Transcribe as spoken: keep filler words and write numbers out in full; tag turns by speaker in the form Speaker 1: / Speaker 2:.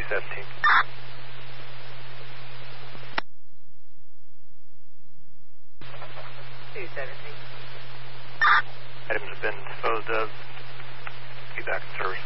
Speaker 1: seventeen.
Speaker 2: two seventeen.
Speaker 1: Items have been disposed of. Be back in service.